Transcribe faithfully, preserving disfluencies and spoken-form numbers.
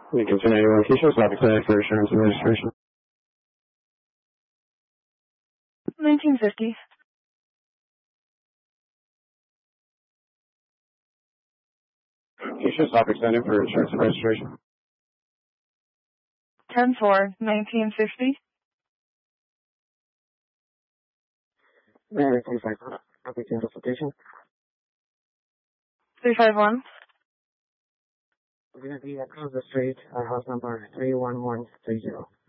Lincoln ten eighty-one Keisha, Slavic Clinic for insurance and registration. nineteen fifty. Keisha, Slavic Clinic for insurance and registration. ten four, nineteen fifty. Mary, three five one. Copy identification. three five one. We're going to be across the street, our house number three one one three zero.